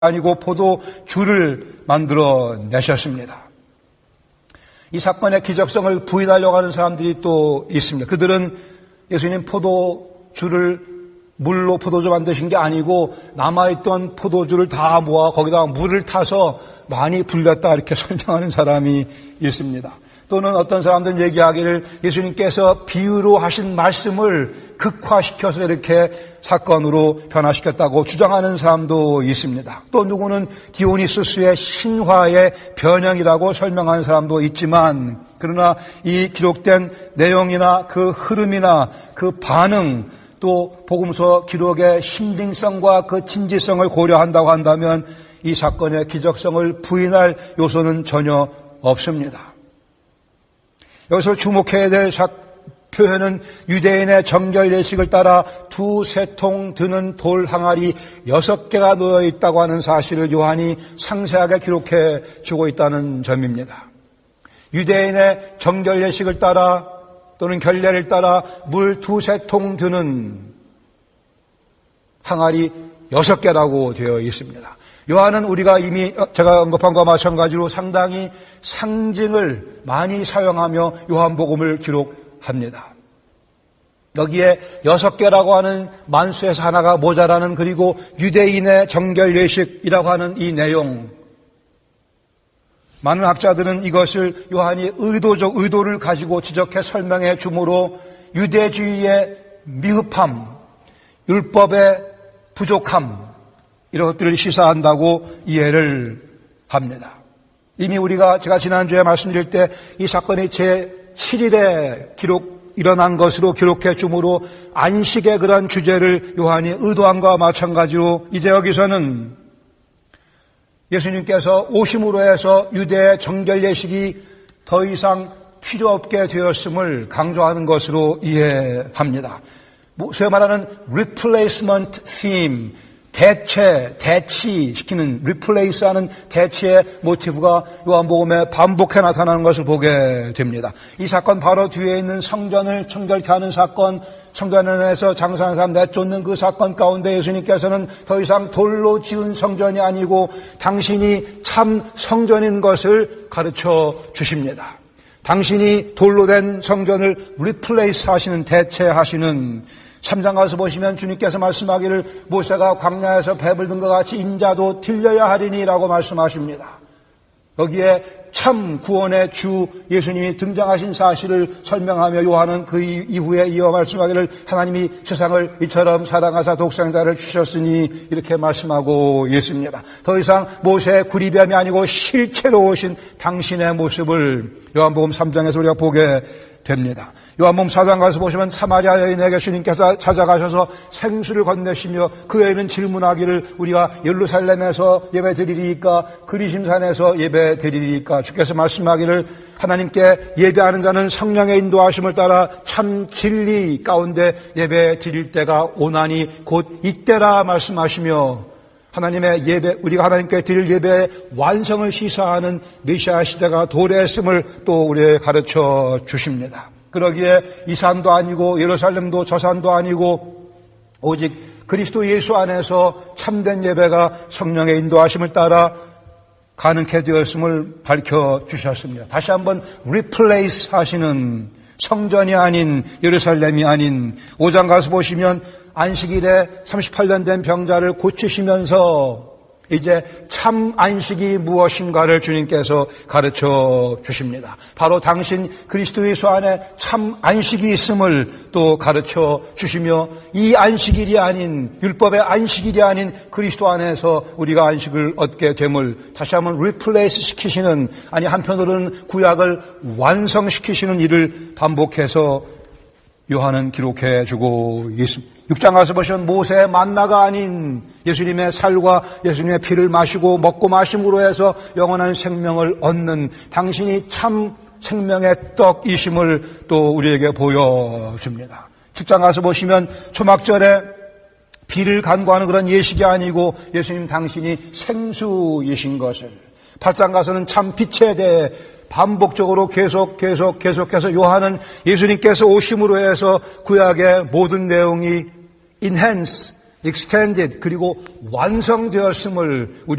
아니고 포도주를 만들어내셨습니다. 이 사건의 기적성을 부인하려고 하는 사람들이 또 있습니다. 그들은 예수님 포도주를 물로 포도주 만드신 게 아니고 남아있던 포도주를 다 모아 거기다가 물을 타서 많이 불렸다 이렇게 설명하는 사람이 있습니다. 또는 어떤 사람들은 얘기하기를 예수님께서 비유로 하신 말씀을 극화시켜서 이렇게 사건으로 변화시켰다고 주장하는 사람도 있습니다. 또 누구는 디오니소스의 신화의 변형이라고 설명하는 사람도 있지만, 그러나 이 기록된 내용이나 그 흐름이나 그 반응, 또 복음서 기록의 신빙성과 그 진지성을 고려한다고 한다면 이 사건의 기적성을 부인할 요소는 전혀 없습니다. 여기서 주목해야 될 표현은 유대인의 정결 예식을 따라 2-3통 드는 돌 항아리 6개가 놓여 있다고 하는 사실을 요한이 상세하게 기록해 주고 있다는 점입니다. 유대인의 정결 예식을 따라 또는 결례를 따라 물 2-3통 드는 항아리 6개라고 되어 있습니다. 요한은 우리가 이미 제가 언급한 것과 마찬가지로 상당히 상징을 많이 사용하며 요한복음을 기록합니다. 여기에 6개라고 하는 만수에서 하나가 모자라는, 그리고 유대인의 정결 예식이라고 하는 이 내용, 많은 학자들은 이것을 요한이 의도를 가지고 지적해 설명해 주므로 유대주의의 미흡함, 율법의 부족함, 이런 것들을 시사한다고 이해를 합니다. 이미 제가 지난주에 말씀드릴 때 이 사건이 제7일에 일어난 것으로 기록해 주므로 안식의 그런 주제를 요한이 의도한 것과 마찬가지로 이제 여기서는 예수님께서 오심으로 해서 유대의 정결 예식이 더 이상 필요 없게 되었음을 강조하는 것으로 이해합니다. 소위 말하는 replacement theme, 대치시키는, replace하는 대치의 모티브가 요한복음에 반복해 나타나는 것을 보게 됩니다. 이 사건 바로 뒤에 있는 성전을 정결케 하는 사건, 성전 안에서 장사하는 사람 내쫓는 그 사건 가운데 예수님께서는 더 이상 돌로 지은 성전이 아니고 당신이 참 성전인 것을 가르쳐 주십니다. 당신이 돌로 된 성전을 replace 하시는, 대체하시는, 3장 가서 보시면 주님께서 말씀하기를 모세가 광야에서 배불른 것 같이 인자도 들려야 하리니라고 말씀하십니다. 여기에 참 구원의 주 예수님이 등장하신 사실을 설명하며 요한은 그 이후에 이어 말씀하기를 하나님이 세상을 이처럼 사랑하사 독생자를 주셨으니 이렇게 말씀하고 있습니다. 더 이상 모세의 구리뱀이 아니고 실체로 오신 당신의 모습을 요한복음 3장에서 우리가 보게 됩니다. 요한복음 4장 가서 보시면 사마리아 여인에게 주님께서 찾아가셔서 생수를 건네시며 그 여인은 질문하기를 우리가 예루살렘에서 예배 드리리까 그리심산에서 예배 드리리까, 주께서 말씀하기를 하나님께 예배하는 자는 성령의 인도하심을 따라 참 진리 가운데 예배 드릴 때가 오나니 곧 이때라 말씀하시며 하나님의 예배, 우리가 하나님께 드릴 예배의 완성을 시사하는 메시아 시대가 도래했음을 또 우리에게 가르쳐 주십니다. 그러기에 이 산도 아니고 예루살렘도 저 산도 아니고 오직 그리스도 예수 안에서 참된 예배가 성령의 인도하심을 따라 가능케 되었음을 밝혀 주셨습니다. 다시 한번 replace 하시는, 성전이 아닌, 예루살렘이 아닌, 5장 가서 보시면 안식일에 38년 된 병자를 고치시면서 이제 참 안식이 무엇인가를 주님께서 가르쳐 주십니다. 바로 당신 그리스도 예수 안에 참 안식이 있음을 또 가르쳐 주시며 이 안식일이 아닌, 율법의 안식일이 아닌 그리스도 안에서 우리가 안식을 얻게 됨을 다시 한번 리플레이스 시키시는, 아니 한편으로는 구약을 완성시키시는 일을 반복해서 요한은 기록해 주고 있습니다. 6장 가서 보시면 모세의 만나가 아닌 예수님의 살과 예수님의 피를 마시고 먹고 마심으로 해서 영원한 생명을 얻는 당신이 참 생명의 떡이심을 또 우리에게 보여줍니다. 7장 가서 보시면 초막절에 피를 간구하는 그런 예식이 아니고 예수님 당신이 생수이신 것을, 8장 가서는 참 빛에 대해 반복적으로 계속해서 요한은 예수님께서 오심으로 해서 구약의 모든 내용이 enhance, extended 그리고 완성되었음을 우리